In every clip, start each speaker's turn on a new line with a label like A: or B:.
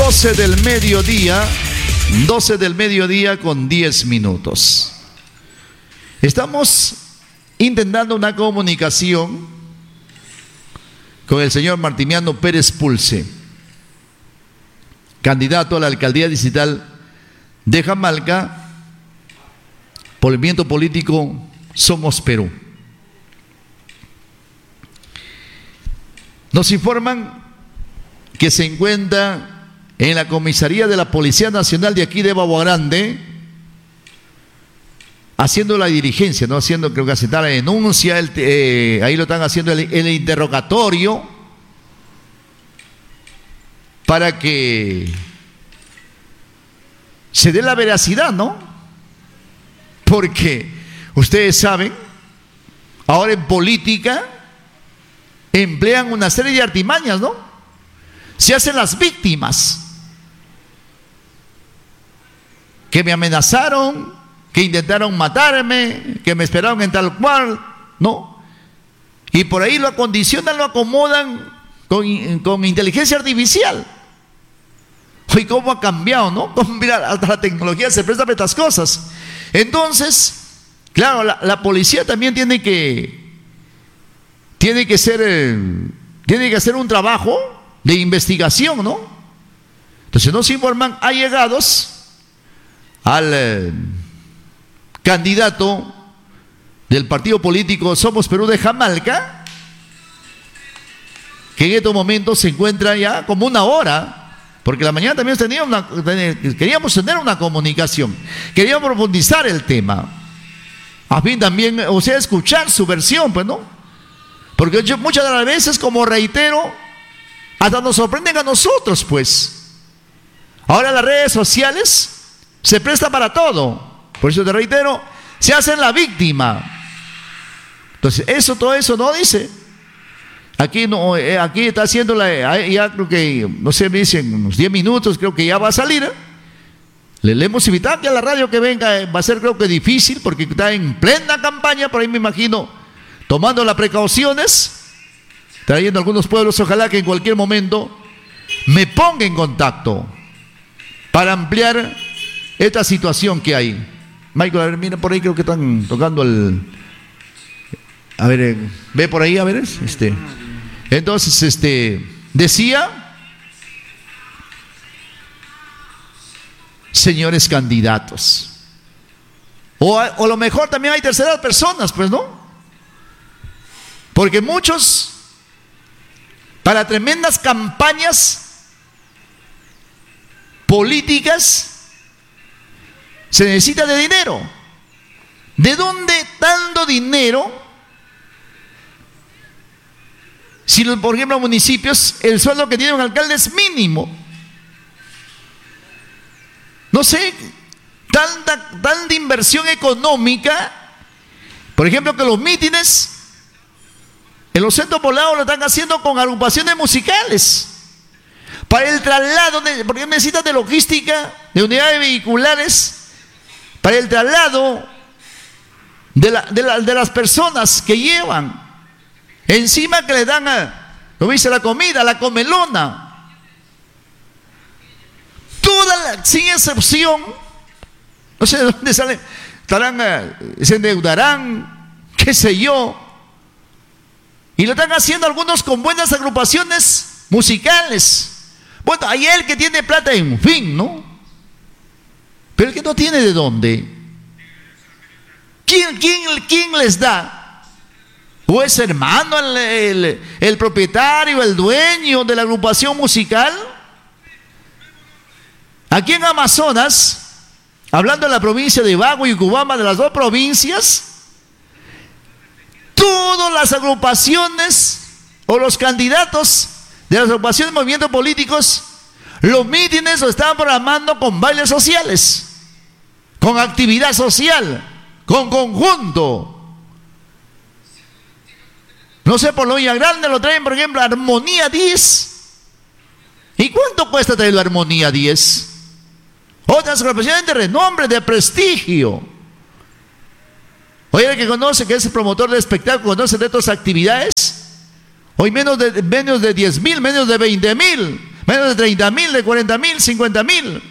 A: 12 del mediodía, 12 del mediodía con 10 minutos. Estamos intentando una comunicación con el señor Martiniano Pérez Pulse, candidato a la alcaldía distrital de Jamalca por el movimiento político Somos Perú. Nos informan que se encuentra en la comisaría de la Policía Nacional de aquí de Babo Grande, haciendo la diligencia, ¿no? Haciendo, creo que aceptar la denuncia, ahí lo están haciendo el interrogatorio para que se dé la veracidad, ¿no? Porque ustedes saben, ahora en política emplean una serie de artimañas, ¿no? Se hacen las víctimas, que me amenazaron, que intentaron matarme, que me esperaron en tal cual, ¿no? Y por ahí lo acondicionan, lo acomodan con inteligencia artificial. Hoy cómo ha cambiado, ¿no? Mira, hasta la tecnología se presta para estas cosas. Entonces, claro, la policía también tiene que hacer un trabajo de investigación, ¿no? Entonces nos informan allegados al candidato del partido político Somos Perú de Jamalca, que en estos momentos se encuentra ya como una hora, porque la mañana también queríamos tener una comunicación, queríamos profundizar el tema, a fin también, o sea, escuchar su versión, pues, ¿no? Porque muchas de las veces, como reitero, hasta nos sorprenden a nosotros, pues. Ahora las redes sociales se presta para todo. Por eso te reitero, se hacen la víctima. Entonces, todo eso no dice. Aquí no, aquí está haciendo ya creo que, no sé, me dicen unos 10 minutos, creo que ya va a salir. Le hemos invitado que a la radio que venga, va a ser creo que difícil, porque está en plena campaña, por ahí me imagino, tomando las precauciones, trayendo algunos pueblos. Ojalá que en cualquier momento me ponga en contacto para ampliar esta situación que hay. Michael, a ver, mira por ahí, creo que están tocando a ver, ve por ahí, a ver, entonces, decía, señores candidatos, o a lo mejor también hay terceras personas, pues, ¿no? Porque muchos, para tremendas campañas políticas, se necesita de dinero. ¿De dónde tanto dinero? Si, por ejemplo, los municipios, el sueldo que tiene un alcalde es mínimo. No sé, tanta inversión económica. Por ejemplo, que los mítines en los centros poblados lo están haciendo con agrupaciones musicales. Para el traslado, porque necesitan de logística, de unidades vehiculares, para el traslado de las personas que llevan. Encima que le dan, como dice, la comida, la comelona. Sin excepción, no sé de dónde salen, se endeudarán, qué sé yo. Y lo están haciendo algunos con buenas agrupaciones musicales. Bueno, hay el que tiene plata, en fin, ¿no? Pero el que no tiene, ¿de dónde? ¿Quién les da? ¿O es hermano el propietario, el dueño de la agrupación musical? Aquí en Amazonas, hablando de la provincia de Bagua y Cubamba, de las dos provincias, todas las agrupaciones o los candidatos de las agrupaciones de movimientos políticos, los mítines lo estaban programando con bailes sociales, con actividad social, con conjunto. No sé, por Loya Grande lo traen, por ejemplo, Armonía 10. ¿Y cuánto cuesta traer la Armonía 10? Otras agrupaciones de renombre, de prestigio. Hoy el que conoce, que es el promotor de espectáculos, conoce de otras actividades. Hoy menos de 10,000, menos de 20,000. menos de 30.000, de 40.000, 50.000.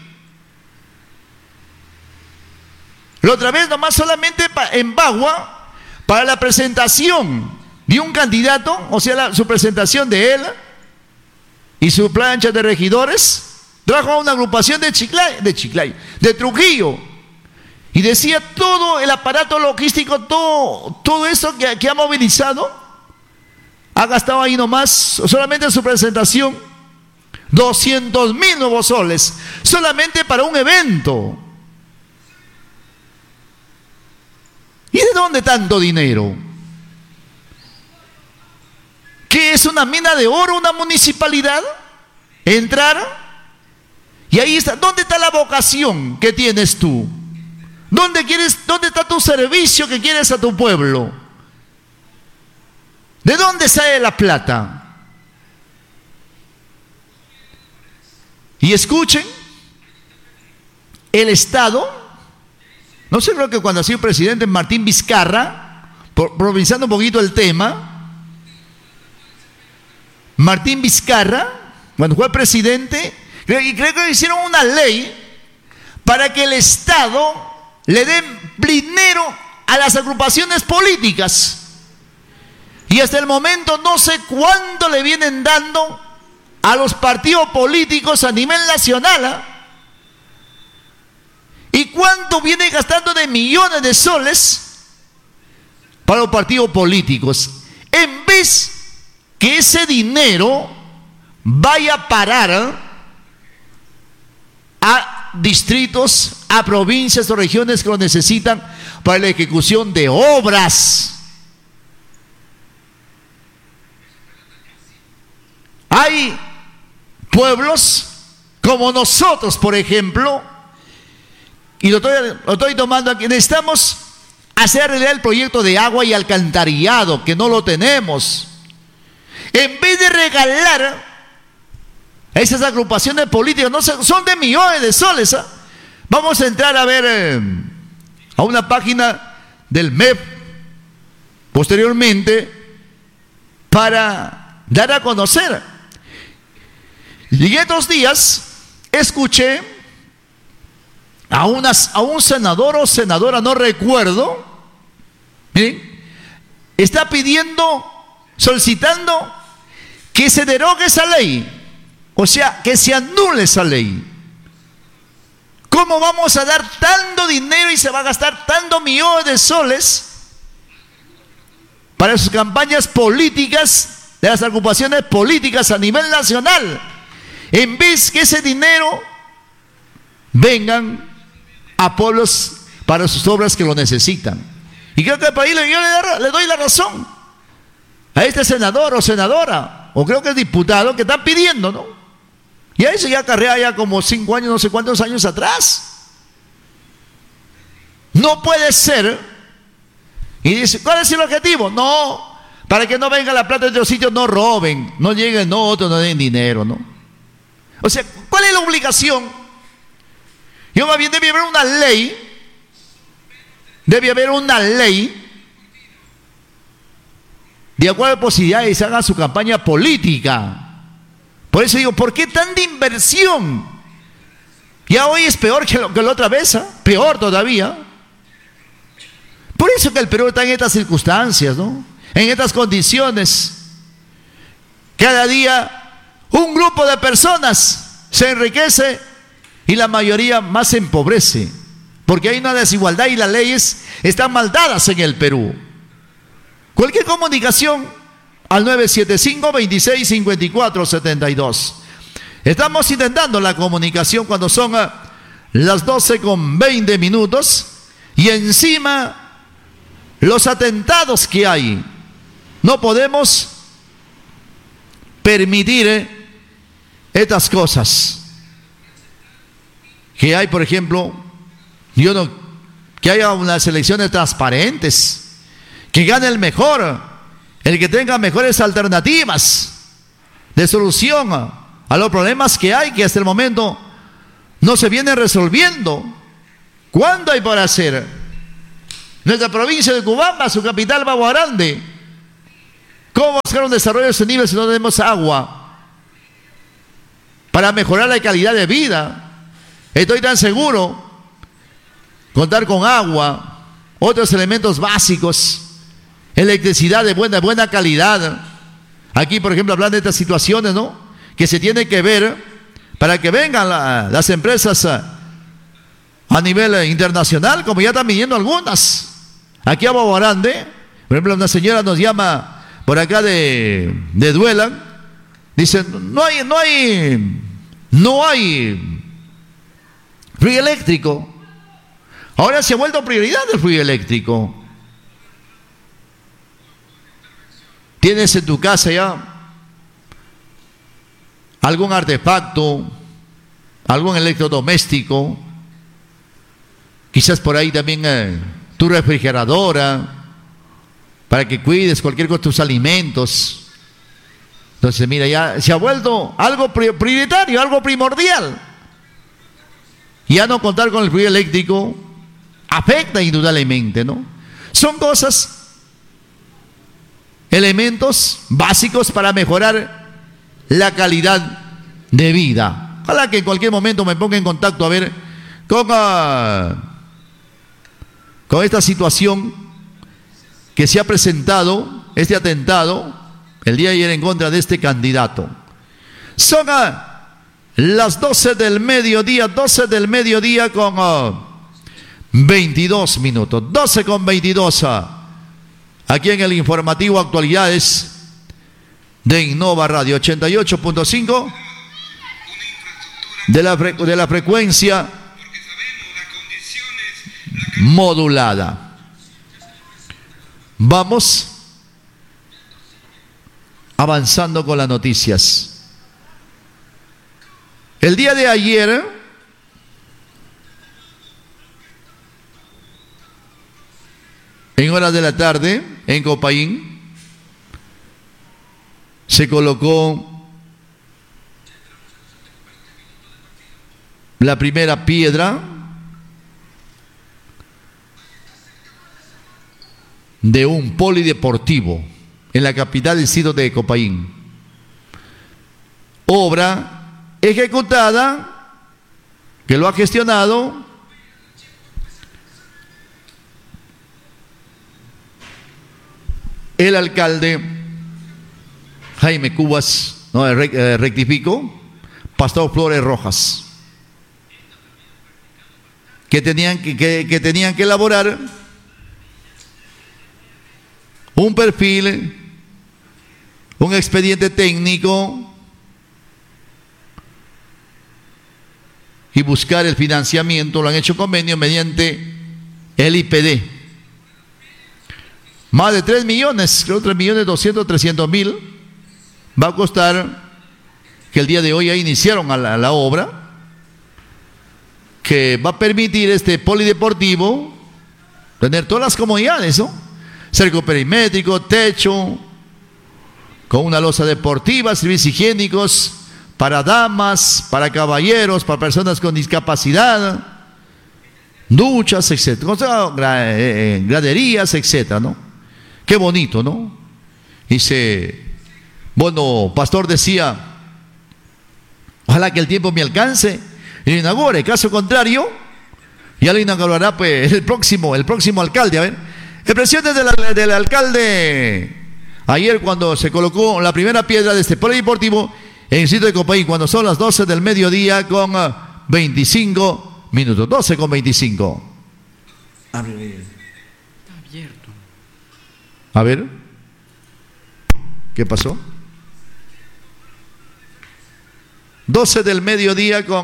A: La otra vez nomás solamente en Bagua, para la presentación de un candidato, o sea, su presentación de él y su plancha de regidores, trajo a una agrupación de Trujillo, y decía todo el aparato logístico, todo eso que ha movilizado, ha gastado ahí nomás, solamente en su presentación, 200.000 nuevos soles, solamente para un evento. ¿Y de dónde tanto dinero? ¿Qué es una mina de oro, una municipalidad? Entrar y ahí está. ¿Dónde está la vocación que tienes tú? ¿Dónde está tu servicio que quieres a tu pueblo? ¿De dónde sale la plata? Y escuchen, el Estado, no sé, creo que cuando ha sido presidente Martín Vizcarra, provinciando un poquito el tema, Martín Vizcarra, cuando fue presidente, creo que hicieron una ley para que el Estado le dé dinero a las agrupaciones políticas. Y hasta el momento no sé cuánto le vienen dando a los partidos políticos a nivel nacional, y cuánto viene gastando de millones de soles para los partidos políticos, en vez que ese dinero vaya a parar a distritos, a provincias o regiones que lo necesitan para la ejecución de obras. Hay pueblos como nosotros, por ejemplo, y lo estoy tomando aquí, necesitamos hacer realidad el proyecto de agua y alcantarillado, que no lo tenemos. En vez de regalar a esas agrupaciones políticas, no sé, son de millones de soles, ¿eh? Vamos a entrar a ver a una página del MEP posteriormente para dar a conocer. Y en estos días escuché a un senador o senadora, no recuerdo, miren, está solicitando que se derogue esa ley, o sea, que se anule esa ley. ¿Cómo vamos a dar tanto dinero y se va a gastar tantos millones de soles para sus campañas políticas de las agrupaciones políticas a nivel nacional, en vez que ese dinero vengan a pueblos para sus obras que lo necesitan? Y creo que el país, yo le doy la razón a este senador o senadora, o creo que es diputado, que están pidiendo, ¿no? Y a eso ya carrea ya como 5 años, no sé cuántos años atrás. No puede ser. Y dice, ¿cuál es el objetivo? No, para que no venga la plata de otros sitios, no roben, no lleguen otros, no den dinero, ¿no? O sea, ¿cuál es la obligación? Yo más bien debe haber una ley, de acuerdo a posibilidades, y se haga su campaña política. Por eso digo, ¿por qué tanta inversión? Ya hoy es peor que la otra vez, ¿eh? Peor todavía. Por eso que el Perú está en estas circunstancias, ¿no? En estas condiciones. Cada día un grupo de personas se enriquece y la mayoría más se empobrece, porque hay una desigualdad y las leyes están mal dadas en el Perú. Cualquier comunicación al 975-2654-72. Estamos intentando la comunicación cuando son las 12:20 y encima los atentados que hay. No podemos permitir estas cosas. Que hay, por ejemplo, que haya unas elecciones transparentes, que gane el mejor, el que tenga mejores alternativas de solución a los problemas que hay, que hasta el momento no se vienen resolviendo. ¿Cuándo hay por hacer? Nuestra provincia de Cubamba, su capital, Bagua Grande. ¿Cómo buscar un desarrollo sostenible si no tenemos agua para mejorar la calidad de vida. Estoy tan seguro. Contar con agua, otros elementos básicos, electricidad de buena calidad. Aquí, por ejemplo, hablan de estas situaciones, ¿no?, que se tiene que ver para que vengan las empresas a nivel internacional, como ya están viniendo algunas. Aquí a Boborande, por ejemplo, una señora nos llama por acá de Duelan, dice, no hay frío eléctrico. Ahora se ha vuelto prioridad el fluido eléctrico. ¿Tienes en tu casa ya algún artefacto, algún electrodoméstico? Quizás por ahí también tu refrigeradora, para que cuides cualquier cosa de tus alimentos. Entonces, mira, ya se ha vuelto algo prioritario, algo primordial. Ya no contar con el fluido eléctrico afecta indudablemente, ¿no? Son cosas, elementos básicos para mejorar la calidad de vida. Ojalá que en cualquier momento me ponga en contacto a ver con esta situación que se ha presentado, este atentado el día de ayer en contra de este candidato. Son las 12 del mediodía con 22 minutos, 12 con 22, aquí en el informativo Actualidades de Innova Radio 88.5 de la frecuencia modulada. Vamos avanzando con las noticias. El día de ayer en horas de la tarde, en Copayín, se colocó la primera piedra de un polideportivo en la capital del distrito de Copayín. Obra ejecutada que lo ha gestionado el alcalde Jaime Cubas, no, rectifico, Pastor Flores Rojas, que tenían que elaborar un perfil, un expediente técnico y buscar el financiamiento. Lo han hecho convenio mediante el IPD. Más de 3 millones, creo 3.200.000 va a costar, que el día de hoy ya iniciaron la obra, que va a permitir este polideportivo tener todas las comodidades, ¿no? Cerco perimétrico, techo, con una losa deportiva, servicios higiénicos para damas, para caballeros, para personas con discapacidad, duchas, etcétera, graderías, etcétera, ¿no? Qué bonito, ¿no? Dice, bueno, Pastor decía, ojalá que el tiempo me alcance y lo inaugure. Caso contrario, ya lo inaugurará pues el próximo alcalde. A ver, impresiones del alcalde ayer cuando se colocó la primera piedra de este polideportivo en el sitio de Copayín, cuando son las 12 del mediodía con 25 minutos. 12 con 25.
B: Está abierto.
A: A ver, ¿qué pasó? 12 del mediodía con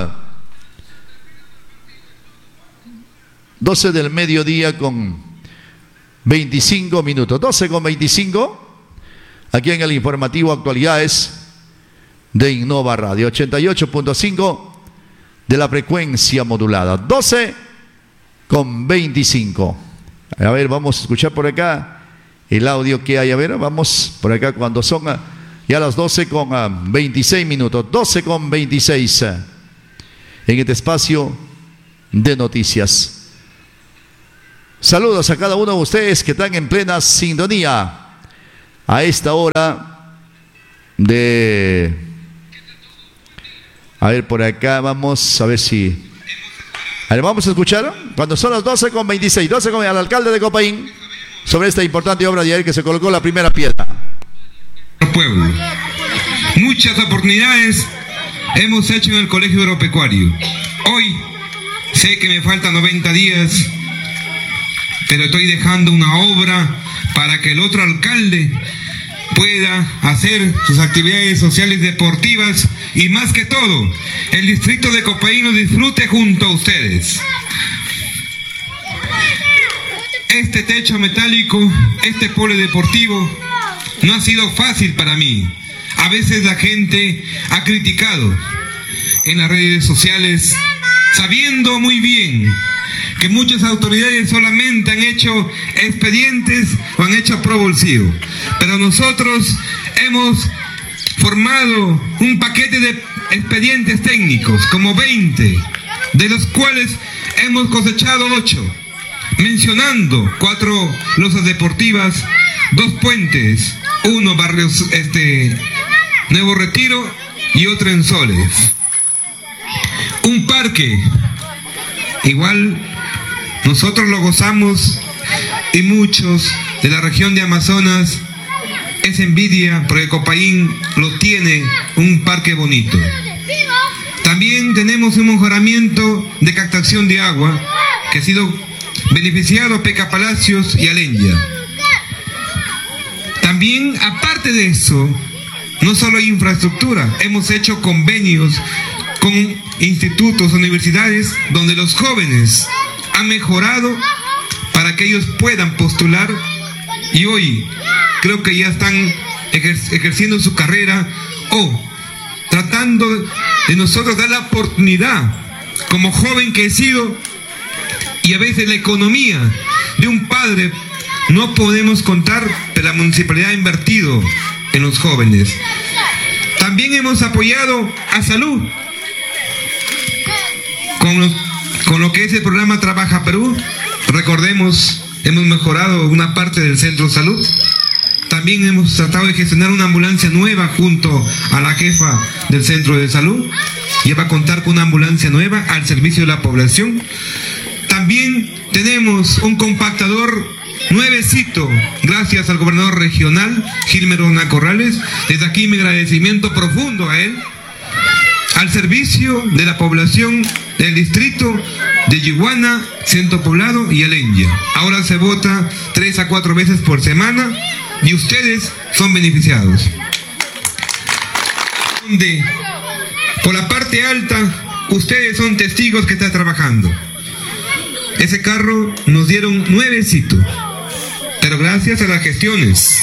A: 12 del mediodía con 25 minutos. 12 con 25, aquí en el informativo Actualidades de Innova Radio 88.5 de la frecuencia modulada. 12 con 25. A ver, vamos a escuchar por acá el audio que hay. A ver, vamos por acá cuando son ya las 12 con 26 minutos. 12 con 26 en este espacio de noticias. Saludos a cada uno de ustedes que están en plena sintonía a esta hora de A ver, por acá vamos a ver si... A ver, vamos a escuchar cuando son las 12:26, 12 al alcalde de Copaín sobre esta importante obra de ayer que se colocó la primera piedra.
C: Pueblo. Muchas oportunidades hemos hecho en el Colegio Agropecuario. Hoy sé que me faltan 90 días, pero estoy dejando una obra para que el otro alcalde pueda hacer sus actividades sociales, deportivas y más que todo, el distrito de Copaín lo disfrute junto a ustedes. Este techo metálico, este polideportivo, no ha sido fácil para mí. A veces la gente ha criticado en las redes sociales, sabiendo muy bien que muchas autoridades solamente han hecho expedientes o han hecho pro bolsillo. Pero nosotros hemos formado un paquete de expedientes técnicos, como 20, de los cuales hemos cosechado 8, mencionando 4 losas deportivas, 2 puentes, 1 barrios Nuevo Retiro y otro en Soles. Un parque, igual nosotros lo gozamos y muchos de la región de Amazonas es envidia porque Copaín lo tiene, un parque bonito. También tenemos un mejoramiento de captación de agua que ha sido beneficiado a Peca Palacios y Alenya. También, aparte de eso, no solo hay infraestructura, hemos hecho convenios con institutos, universidades, donde los jóvenes han mejorado para que ellos puedan postular y hoy creo que ya están ejerciendo su carrera o tratando de nosotros dar la oportunidad, como joven que he sido, y a veces la economía de un padre no podemos contar, pero la municipalidad ha invertido en los jóvenes. También hemos apoyado a salud con lo que es el programa Trabaja Perú. Recordemos, hemos mejorado una parte del centro de salud. También hemos tratado de gestionar una ambulancia nueva junto a la jefa del centro de salud. Ya va a contar con una ambulancia nueva al servicio de la población. También tenemos un compactador nuevecito, gracias al gobernador regional, Gilmer Ona Corrales. Desde aquí mi agradecimiento profundo a él, al servicio de la población del distrito de Yihuana, Centro Poblado y Alenya. Ahora se vota 3 a 4 veces por semana y ustedes son beneficiados. Por la parte alta, ustedes son testigos que está trabajando. Ese carro nos dieron nuevecito, pero gracias a las gestiones.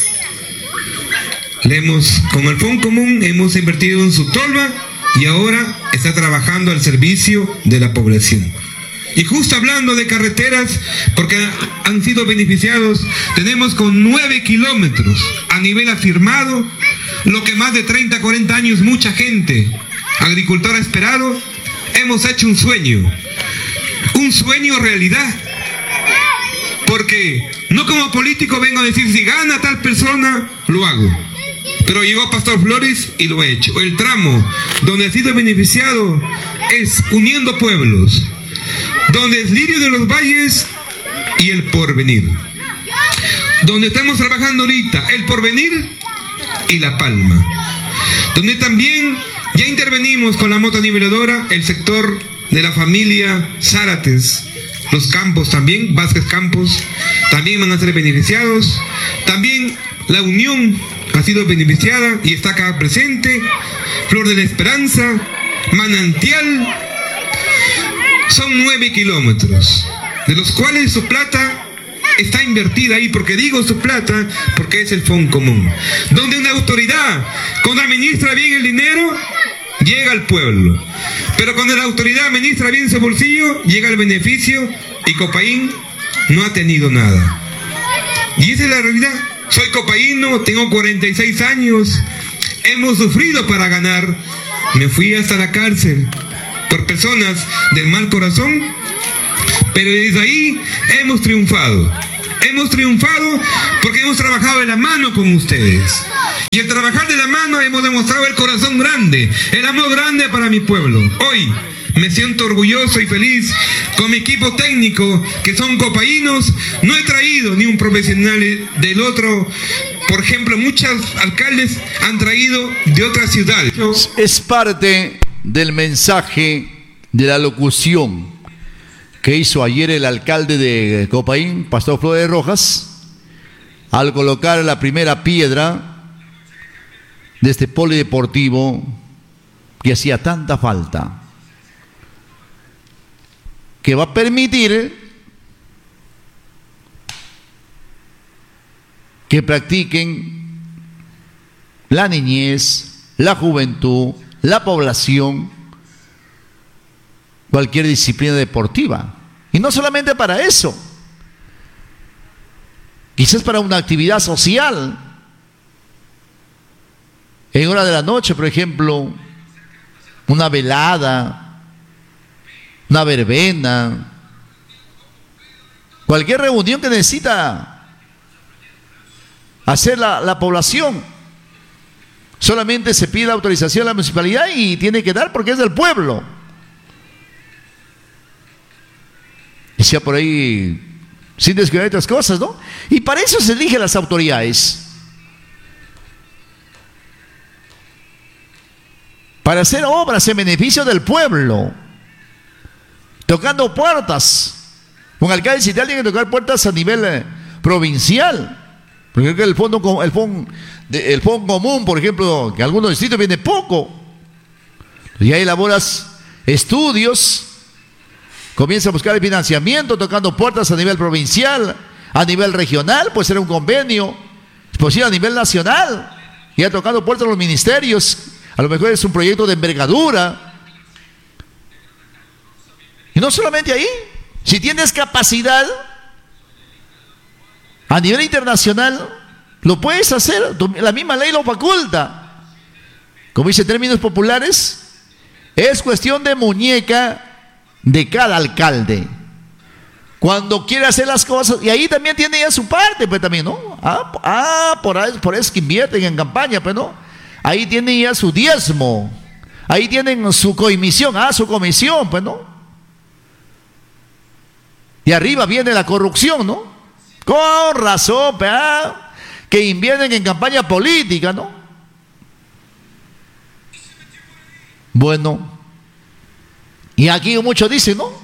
C: Con el Fondo Común hemos invertido en su tolva y ahora está trabajando al servicio de la población. Y justo hablando de carreteras, porque han sido beneficiados, tenemos con 9 kilómetros a nivel afirmado, lo que más de 30, 40 años mucha gente, agricultor ha esperado. Hemos hecho un sueño realidad, porque no como político vengo a decir si gana tal persona, lo hago, pero llegó Pastor Flores y lo he hecho. El tramo donde ha sido beneficiado es Uniendo Pueblos, donde es Lirio de los Valles y El Porvenir, donde estamos trabajando ahorita El Porvenir y La Palma, donde también ya intervenimos con la motoniveladora el sector de la familia Zárates, los campos también, Vázquez Campos, también van a ser beneficiados. También la Unión ha sido beneficiada y está acá presente. Flor de la Esperanza, Manantial, son 9 kilómetros, de los cuales su plata está invertida ahí, porque digo su plata, porque es el Fondo Común, donde una autoridad, cuando administra bien el dinero, llega al pueblo, pero cuando la autoridad administra bien su bolsillo, llega el beneficio, y Copaín no ha tenido nada. Y esa es la realidad. Soy copaíno, tengo 46 años, hemos sufrido para ganar. Me fui hasta la cárcel por personas del mal corazón, pero desde ahí hemos triunfado. Hemos triunfado porque hemos trabajado de la mano con ustedes. Y al trabajar de la mano hemos demostrado el corazón grande, el amor grande para mi pueblo. Hoy me siento orgulloso y feliz con mi equipo técnico, que son copaínos. No he traído ni un profesional del otro. Por ejemplo, muchos alcaldes han traído de otras ciudades.
A: Es parte del mensaje de la locución que hizo ayer el alcalde de Copaín, Pastor Flores Rojas, al colocar la primera piedra de este polideportivo que hacía tanta falta, que va a permitir que practiquen la niñez, la juventud, la población, cualquier disciplina deportiva. Y no solamente para eso, quizás para una actividad social. En hora de la noche, por ejemplo, una velada, una verbena, cualquier reunión que necesita hacer la población. Solamente se pide la autorización a la municipalidad y tiene que dar porque es del pueblo. Decía por ahí, sin descuidar otras cosas, ¿no? Y para eso se eligen las autoridades. Para hacer obras en beneficio del pueblo. Tocando puertas. Un alcalde distrital tiene que tocar puertas a nivel provincial. Porque creo que el fondo común, por ejemplo, que algunos distritos viene poco. Y ahí elaboras estudios. Comienza a buscar el financiamiento, tocando puertas a nivel provincial, a nivel regional, puede ser un convenio, es posible a nivel nacional, ya tocando puertas a los ministerios, a lo mejor es un proyecto de envergadura. Y no solamente ahí, si tienes capacidad, a nivel internacional, lo puedes hacer, la misma ley lo faculta. Como dice en términos populares, es cuestión de muñeca de cada alcalde cuando quiere hacer las cosas, y ahí también tiene ya su parte, pues también, ¿no? Por eso que invierten en campaña, pues, ¿no? Ahí tienen ya su diezmo, ahí tienen su comisión, su comisión, pues, ¿no? Y arriba viene la corrupción, ¿no? Con razón, pues, que invierten en campaña política, ¿no? Bueno, y aquí muchos dicen, ¿no?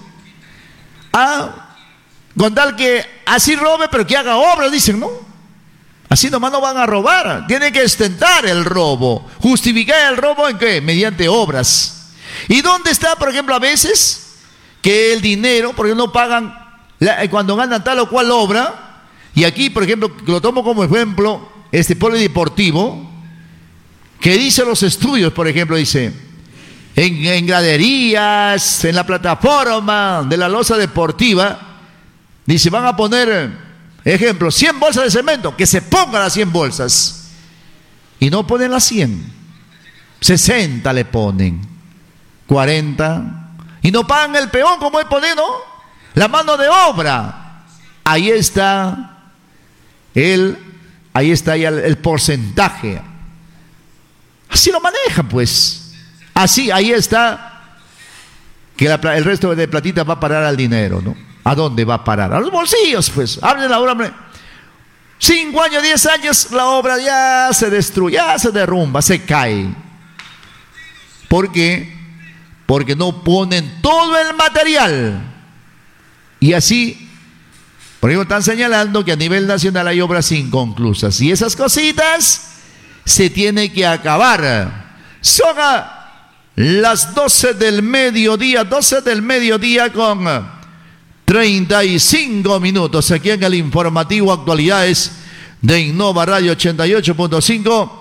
A: Con tal que así robe, pero que haga obras, dicen, ¿no? Así nomás no van a robar. Tienen que ostentar el robo. ¿Justificar el robo en qué? Mediante obras. ¿Y dónde está, por ejemplo, a veces que el dinero, porque no pagan cuando ganan tal o cual obra? Y aquí, por ejemplo, lo tomo como ejemplo, este polideportivo, que dice los estudios, por ejemplo, dice... En graderías, en la plataforma de la losa deportiva, dice, van a poner, ejemplo, 100 bolsas de cemento, que se pongan las 100 bolsas. Y no ponen las 100, 60 le ponen, 40, y no pagan el peón como es poner, ¿no? La mano de obra. Ahí está ya el porcentaje. Así lo manejan, pues. Así, ahí está, que el resto de platita va a parar al dinero, ¿no? ¿A dónde va a parar? A los bolsillos, pues. Hablen la obra, hombre. 5 años, 10 años, la obra ya se destruye, ya se derrumba, se cae. ¿Por qué? Porque no ponen todo el material. Y así, por ejemplo, están señalando que a nivel nacional hay obras inconclusas. Y esas cositas se tienen que acabar. Son las 12 del mediodía con 35 minutos, aquí en el informativo Actualidades de Innova Radio 88.5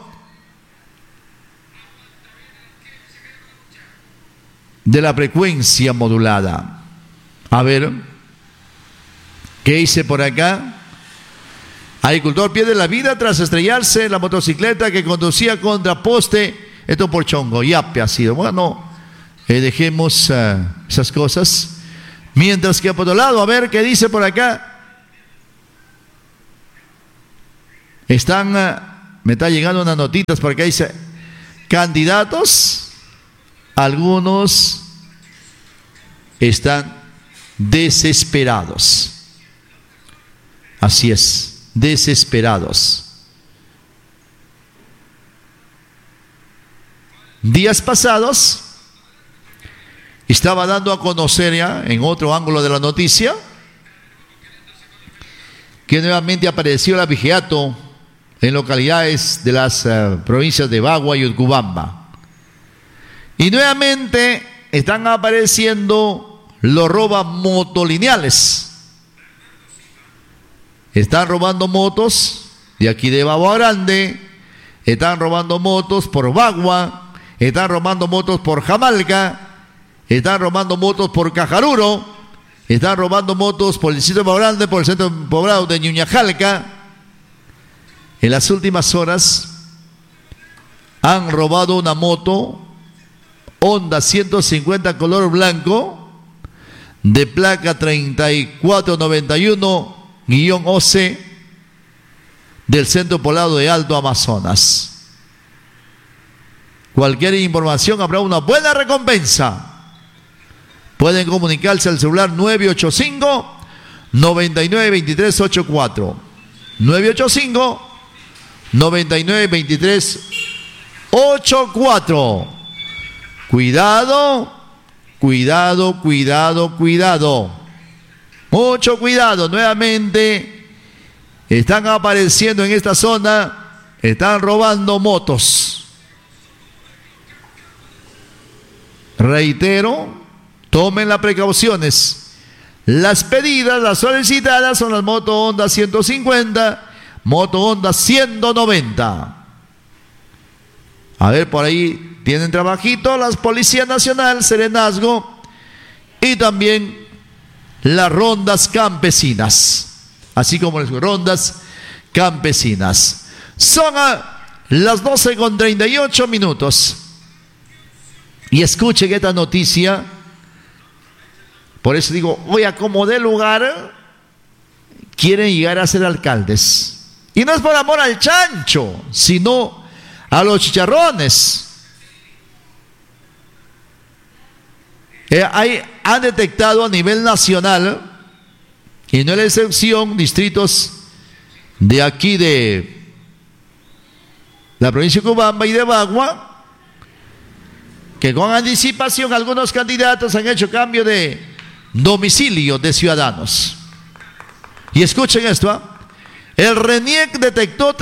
A: de la frecuencia modulada. A ver, ¿qué hice por acá? Agricultor pierde la vida tras estrellarse en la motocicleta que conducía contra poste. Esto por Chongoyape ha sido. Bueno, dejemos esas cosas. Mientras que por otro lado, a ver qué dice por acá. me está llegando unas notitas porque dice, candidatos, algunos están desesperados. Así es, desesperados. Días pasados estaba dando a conocer ya en otro ángulo de la noticia que nuevamente apareció el abigeato en localidades de las provincias de Bagua y Utcubamba. Y nuevamente están apareciendo los robamotolineales. Están robando motos de aquí de Bagua Grande, están robando motos por Bagua, están robando motos por Jamalca, están robando motos por Cajaruro, están robando motos por el distrito de Bagua Grande, por el centro poblado de Ñuñajalca. En las últimas horas han robado una moto Honda 150 color blanco de placa 3491-OC del centro poblado de Alto Amazonas. Cualquier información habrá una buena recompensa. Pueden comunicarse al celular 985-992384. 985-992384. Cuidado, cuidado, cuidado, cuidado. Mucho cuidado. Nuevamente están apareciendo en esta zona, están robando motos. Reitero, tomen las precauciones. Las pedidas, las solicitadas son las moto Honda 150, moto Honda 190. A ver, por ahí tienen trabajito las Policía Nacional, Serenazgo y también las rondas campesinas, así como las rondas campesinas. Son las 12:38. Y escuchen esta noticia. Por eso digo, hoy a como de lugar quieren llegar a ser alcaldes. Y no es por amor al chancho, sino a los chicharrones. Han detectado a nivel nacional, y no es la excepción, distritos de aquí de la provincia de Utcubamba y de Bagua, que con anticipación algunos candidatos han hecho cambio de domicilio de ciudadanos. Y escuchen esto, el RENIEC detectó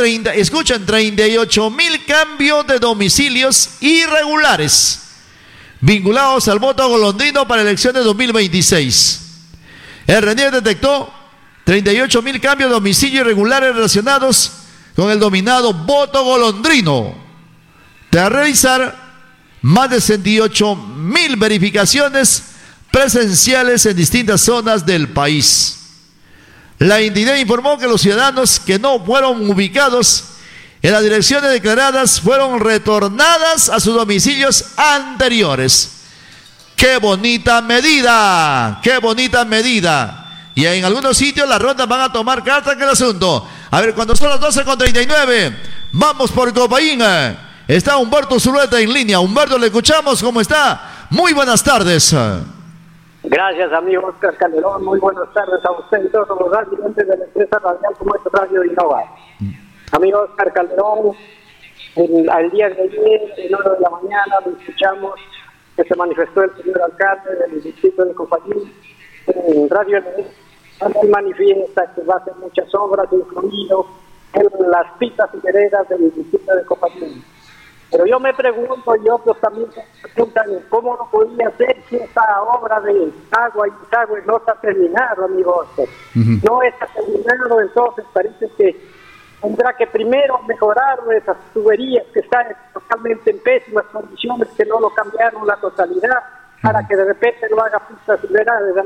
A: 38,000 cambios de domicilios irregulares vinculados al voto golondrino para elecciones 2026. El RENIEC detectó 38,000 cambios de domicilio irregulares relacionados con el denominado voto golondrino, tras realizar más de 68,000 verificaciones presenciales en distintas zonas del país. La entidad informó que los ciudadanos que no fueron ubicados en las direcciones declaradas fueron retornadas a sus domicilios anteriores. ¡Qué bonita medida! ¡Qué bonita medida! Y en algunos sitios las rondas van a tomar carta en el asunto. A ver, cuando son las 12:39, vamos por Copaín. Está Humberto Zulueta en línea. Humberto, le escuchamos. ¿Cómo está? Muy buenas tardes.
D: Gracias, amigo Oscar Calderón. Muy buenas tardes a usted y todos los radiantes de la empresa radial como es Radio Innova. Amigo Oscar Calderón, al día de ayer, en hora de la mañana, lo escuchamos que se manifestó el señor alcalde del distrito de Copayín en Radio Innova. Él manifiesta que va a hacer muchas obras, incluido en las pistas y veredas del distrito de Copayín. Pero yo me pregunto, y otros también se preguntan, ¿cómo no podía ser si esta obra de agua y desagüe no está terminada, amigo Oscar? No está terminado, entonces parece que tendrá que primero mejorar esas tuberías que están totalmente en pésimas condiciones, que no lo cambiaron la totalidad, para que de repente no haga pistas y veredas,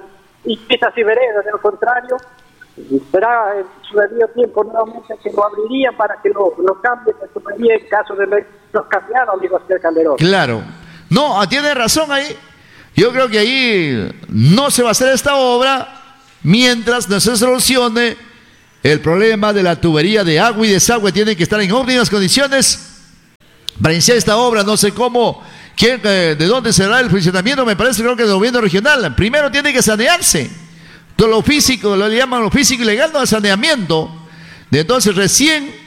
D: de lo contrario, será en su debido tiempo nuevamente que lo abrirían para que lo cambien de tubería en caso de los cambiaron, amigo Oscar Calderón.
A: Claro. No, tiene razón ahí. Yo creo que ahí no se va a hacer esta obra mientras no se solucione El problema de la tubería de agua y desagüe tiene que estar en óptimas condiciones para iniciar esta obra. No sé cómo, de dónde será el funcionamiento, me parece, creo que del gobierno regional. Primero tiene que sanearse. Todo lo físico, lo llaman lo físico y legal, no el saneamiento. Entonces recién